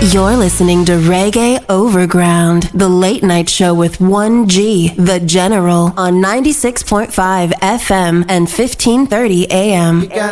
You're listening to Reggae Overground, the late night show with 1G, the General, on 96.5 FM and 1530 AM.